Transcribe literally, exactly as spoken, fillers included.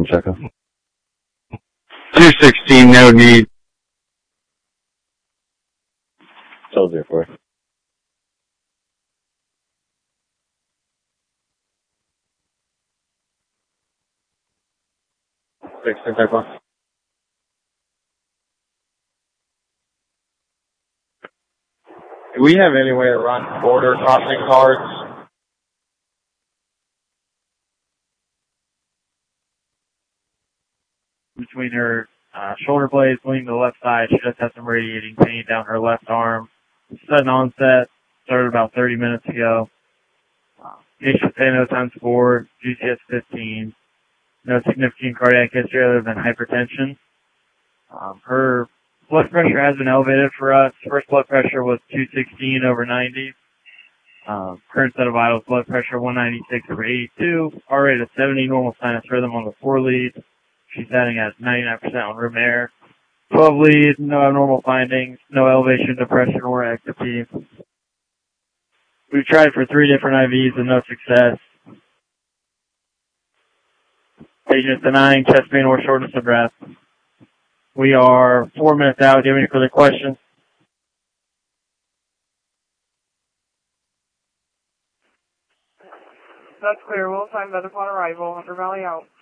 Double check us. two sixteen, no need. Soldier for. Six, type one. Do we have any way to run border crossing cards? Between her uh, shoulder blades, leaning to the left side, she does have some radiating pain down her left arm. Sudden onset, started about thirty minutes ago. Uh, patient no times four, G C S fifteen. No significant cardiac history other than hypertension. Um, her blood pressure has been elevated for us. First blood pressure was two sixteen over ninety. Um, current set of vitals, blood pressure one ninety-six over eighty-two. Heart rate of seventy, normal sinus rhythm on the four lead. She's setting at ninety-nine percent on room air. twelve lead, no abnormal findings, no elevation, depression, or active P. We've tried for three different I Vs and no success. Patient is denying chest pain or shortness of breath. We are four minutes out. Do you have any further questions? That's clear. We'll assign bed upon arrival. Hunter Valley out.